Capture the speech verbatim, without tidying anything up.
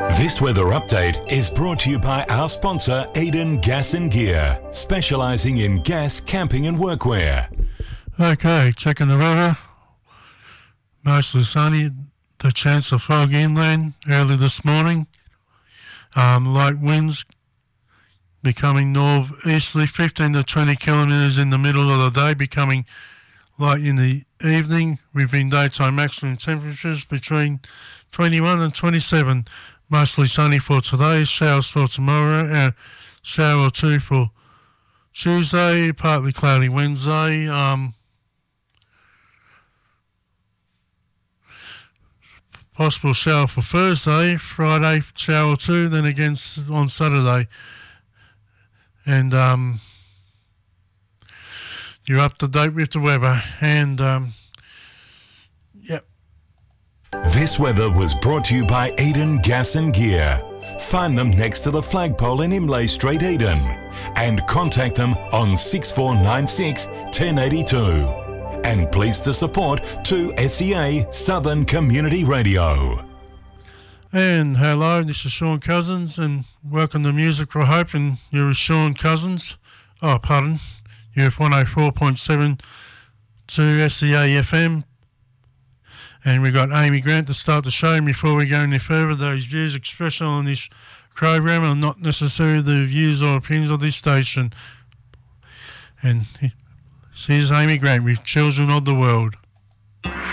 This weather update is brought to you by our sponsor Eden Gas and Gear, specialising in gas, camping and workwear. Okay, checking the weather. Mostly sunny. The chance of fog inland early this morning. Um, light winds becoming northeasterly, fifteen to twenty kilometres in the middle of the day, becoming light in the evening. We've been daytime maximum temperatures between twenty-one and twenty-seven. Mostly sunny for today, showers for tomorrow, a shower or two for Tuesday, partly cloudy Wednesday. Um, possible shower for Thursday, Friday, shower or two, then again on Saturday. And um, you're up to date with the weather. And, um, yep. This weather was brought to you by Eden Gas and Gear. Find them next to the flagpole in Imlay Street, Eden. And contact them on six four nine six, one zero eight two. And pleased to support two S E A Southern Community Radio. And hello, this is Sean Cousins, and welcome to Music for Hope, and you're with Sean Cousins. Oh, pardon. You're with one oh four point seven to S E A F M. And we've got Amy Grant to start the show. And before we go any further, those views expressed on this program are not necessarily the views or opinions of this station. And here's Amy Grant with Children of the World.